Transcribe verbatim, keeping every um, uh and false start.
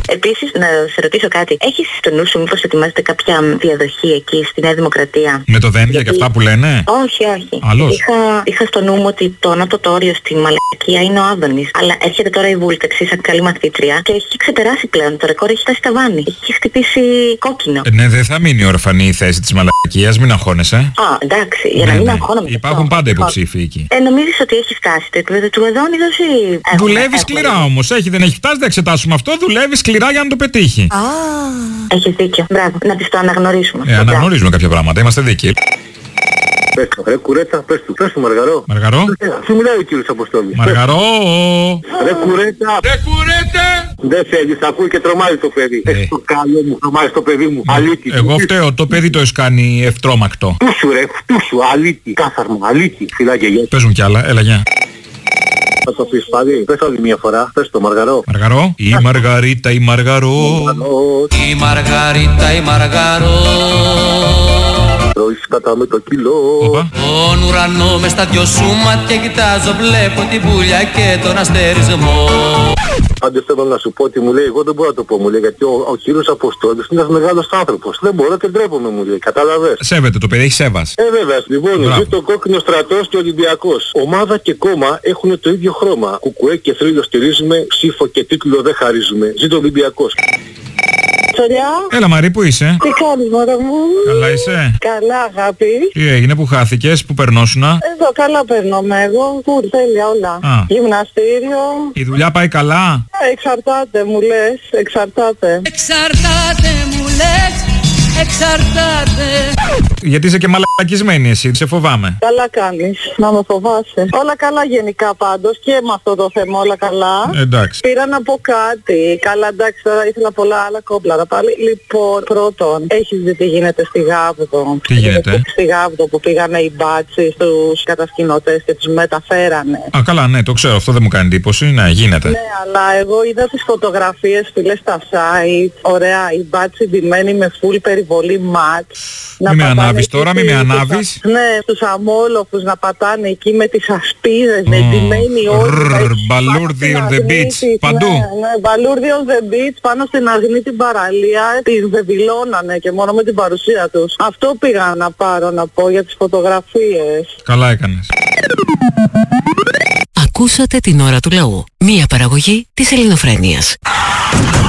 Επίσης, να σε ρωτήσω κάτι. Έχεις στο νου σου μήπως ετοιμάζεται κάποια διαδοχή εκεί στη Νέα Δημοκρατία? Με το δένδια και αυτά που λένε. Όχι, όχι. Άλλος. Είχα, είχα στο νου μου ότι το ανώτατο όριο στη μαλακία είναι ο Άδωνης. Αλλά έρχεται τώρα η βούλτεξη σαν καλή μαθήτρια και έχει ξεπεράσει πλέον. Το ρεκόρ έχει φτάσει στα βάνη. Έχει χτυπήσει κόκκινο. Ε, ναι, δεν θα μείνει ορφανή η θέση της μαλακίας, μην αγχώνεσαι. Α, εντάξει, για ναι, να μην ναι. αγχώνομαι. Υπάρχουν πάντα υποψήφοι εκεί. Ε, νομίζεις ότι έχει φτάσει το επίπεδο του Αδόνιδος ή... Δουλεύει σκληρά όμως. Έχει, δεν έχει φτάσει, δεν εξετάσουμε αυτό. Δουλεύει σκληρά για να το πετύχει. Α, έχεις δίκιο. Μπράβο, να της το αναγνωρίσουμε. Ε, αναγνωρίζουμε κάποια πράγματα, είμαστε δίκαιοι. Πες το, ρε κουρέτα, πες του, πες του Μαργαρό. Μαργαρό. Σου μιλάει ο κύριος Αποστόλης. Μαργαρό. Ρε κουρέτα. Ρε κουρέτα. Δεν θέλεις, ακούει και τρομάζει το παιδί. Ε. Έχεις το καλό μου, τρομάζει το παιδί μου. Αλήτη. Εγώ φταίω, το παιδί το έχει κάνει ευτρόμακτο. Πού σου ρε, πού σου, αλήτη. Κάθαρμα, αλήτη. Φιλάκια γεια. Παίζουν κι άλλα, έλα γεια. Θα το πεις πάλι, πες άλλη μια φορά, πες το Μαργαρό. Μαργαρό. Η Μαργαρίτα, η Μαργαρό. Η Μαργαρίτα, η Μαργαρό. Τρώεις κατά με το κιλό. Οπα. Τον ουρανό μες στα δυο σου μάτια κοιτάζω, βλέπω την πουλιά και τον αστερισμό. Άντε θέλω να σου πω ότι μου λέει, εγώ δεν μπορώ να το πω, μου λέει, γιατί ο, ο κύριος Αποστόλης είναι ένας μεγάλος άνθρωπος. Δεν μπορώ και ντρέπομαι, μου λέει, κατάλαβες. Σέβεται το παιδί, έχει σέβας. Ε, βέβαια, λοιπόν, Μπράβο. ζει το κόκκινο στρατός και ο Ολυμπιακός. Ομάδα και κόμμα έχουν το ίδιο χρώμα. Κουκουέ και θρύλο στηρίζουμε, ψήφο και τίτλο δεν χαρίζουμε. Ζει το Ολυμπιακός. Τσολιά. Έλα Μαρή, πού είσαι? Τι κάνεις μωρό μου? Καλά είσαι? Καλά αγάπη. Τι έγινε, που χάθηκες, που περνώσουνα? Εδώ καλά περνώμαι εγώ. Φουλ τέλεια όλα. Α. Γυμναστήριο. Η δουλειά πάει καλά? Ε, Εξαρτάται μου λες. Εξαρτάται. Εξαρτάται μου λες, εξαρτάται. Γιατί είσαι και μαλακισμένη εσύ, σε φοβάμαι. Καλά κάνεις. Να με φοβάσαι. Όλα καλά γενικά πάντως και με αυτό το θέμα όλα καλά. Ε, εντάξει. Πήρα να πω κάτι. Καλά εντάξει τώρα ήθελα πολλά άλλα κόμπλαρα πάλι. Λοιπόν, πρώτον, έχεις δει τι γίνεται στη Γάβδο? Τι γίνεται? Στη Γάβδο που πήγανε οι μπάτσοι στους κατασκηνωτές και τους μεταφέρανε. Α, καλά, ναι, το ξέρω, αυτό δεν μου κάνει εντύπωση. Ναι, γίνεται. Ναι, αλλά εγώ είδα τις φωτογραφίες φίλε στα site. Ωραία, οι μπάτσοι ντυμένοι με full περιβολή ματ. Μη με ανάβεις τώρα, μη με ανάβεις. Ναι, στους αμόλοφους να πατάνε εκεί με τις ασπίδες, με ντυμένοι όλοι. Μπαλούρδι on the beach, παντού. Ναι, ναι, μπαλούρδι on the beach, πάνω στην Αγνή την παραλία, την βεβηλώνανε και μόνο με την παρουσία τους. Αυτό πήγα να πάρω να πω για τις φωτογραφίες. Καλά έκανες. Ακούσατε την ώρα του λαού. Μία παραγωγή της Ελληνοφρένειας.